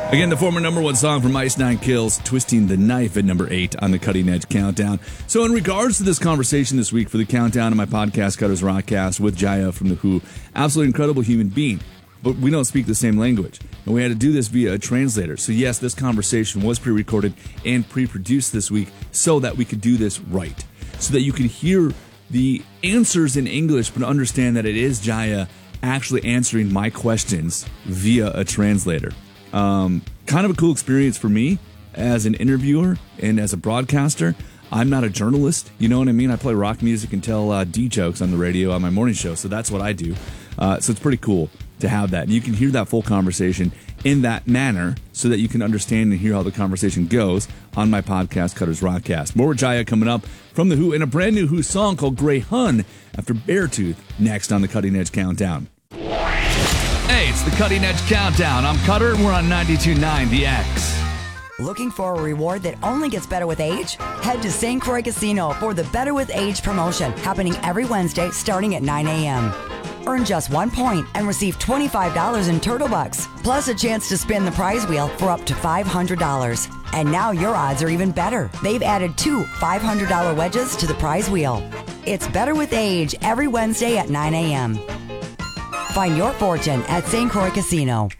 Again, the former number one song from Ice Nine Kills, Twisting the Knife at number 8 on the Cutting Edge Countdown. So in regards to this conversation this week for the countdown of my podcast, Cutters Rockcast, with Jaya from The Who, absolutely incredible human being, but we don't speak the same language. And we had to do this via a translator. So yes, this conversation was pre-recorded and pre-produced this week so that we could do this right. So that you could hear the answers in English, but understand that it is Jaya actually answering my questions via a translator. Kind of a cool experience for me as an interviewer and as a broadcaster. I'm not a journalist, you know what I mean? I play rock music and tell D-jokes on the radio on my morning show, so that's what I do. So it's pretty cool to have that. And you can hear that full conversation in that manner so that you can understand and hear how the conversation goes on my podcast, Cutters Rockcast. More with Jaya coming up from The Who and a brand new Who song called Grey Hun after Beartooth next on the Cutting Edge Countdown. Hey, it's the Cutting Edge Countdown. I'm Cutter, and we're on 92.9 The X. Looking for a reward that only gets better with age? Head to St. Croix Casino for the Better with Age promotion, happening every Wednesday starting at 9 a.m. Earn just 1 point and receive $25 in Turtle Bucks, plus a chance to spin the prize wheel for up to $500. And now your odds are even better. They've added 2 $500 wedges to the prize wheel. It's Better with Age every Wednesday at 9 a.m. Find your fortune at St. Croix Casino.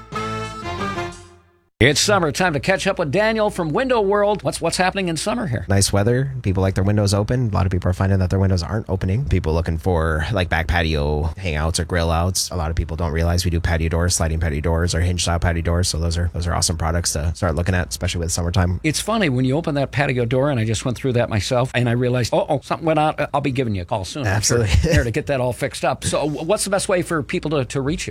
It's summer. Time to catch up with Daniel from Window World. What's happening in summer here? Nice weather. People like their windows open. A lot of people are finding that their windows aren't opening. People looking for like back patio hangouts or grill outs. A lot of people don't realize we do patio doors, sliding patio doors, or hinge style patio doors. So those are awesome products to start looking at, especially with summertime. It's funny when you open that patio door, and I just went through that myself, and I realized, something went out. I'll be giving you a call soon. Absolutely. I'm sure, there to get that all fixed up. So what's the best way for people to reach you?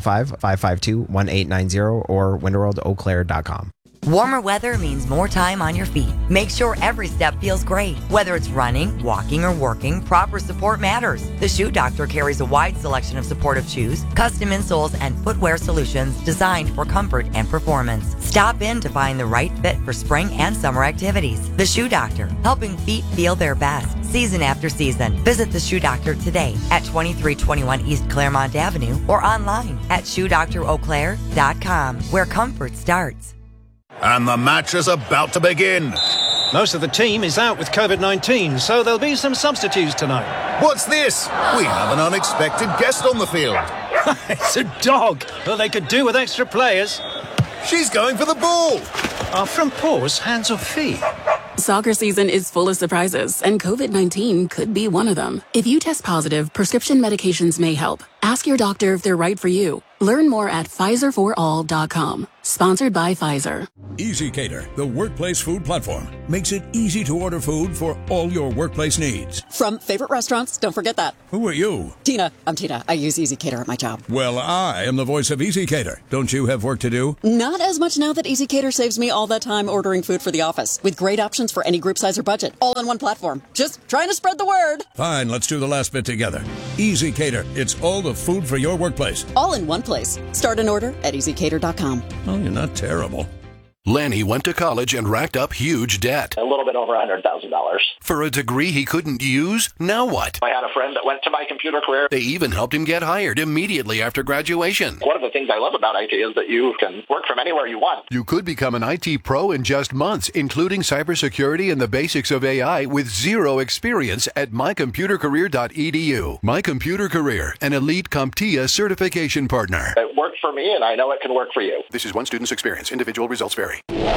715-552-1890 or windowworldeauclair.com. Warmer weather means more time on your feet. Make sure every step feels great. Whether it's running, walking, or working, proper support matters. The Shoe Doctor carries a wide selection of supportive shoes, custom insoles, and footwear solutions designed for comfort and performance. Stop in to find the right fit for spring and summer activities. The Shoe Doctor, helping feet feel their best season after season. Visit The Shoe Doctor today at 2321 East Claremont Avenue or online at ShoeDoctorEauclair.com, where comfort starts. And the match is about to begin. Most of the team is out with COVID-19, so there'll be some substitutes tonight. What's this? We have an unexpected guest on the field. It's a dog. Well, they could do with extra players. She's going for the ball. Are front paws hands or feet? Soccer season is full of surprises, and COVID-19 could be one of them. If you test positive, prescription medications may help. Ask your doctor if they're right for you. Learn more at PfizerForAll.com. Sponsored by Pfizer. EasyCater, the workplace food platform, makes it easy to order food for all your workplace needs. From favorite restaurants, don't forget that. Who are you? Tina. I'm Tina. I use EasyCater at my job. Well, I am the voice of EasyCater. Don't you have work to do? Not as much now that EasyCater saves me all that time ordering food for the office, with great options for any group size or budget, all on one platform. Just trying to spread the word. Fine, let's do the last bit together. EasyCater, it's all the food for your workplace. All in one place. Start an order at EasyCater.com. Oh, you're not terrible. Lanny went to college and racked up huge debt. A little bit over $100,000. For a degree he couldn't use? Now what? I had a friend that went to My Computer Career. They even helped him get hired immediately after graduation. One of the things I love about IT is that you can work from anywhere you want. You could become an IT pro in just months, including cybersecurity and the basics of AI with zero experience at mycomputercareer.edu. My Computer Career, an elite CompTIA certification partner. It worked for me, and I know it can work for you. This is one student's experience. Individual results vary.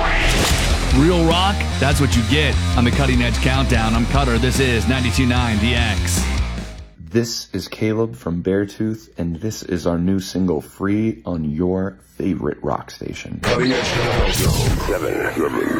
Real rock, that's what you get on the Cutting Edge Countdown. I'm Cutter. This is 92.9 The X. This is Caleb from Beartooth, and this is our new single, Free, on your favorite rock station. Cutting Edge Countdown 7.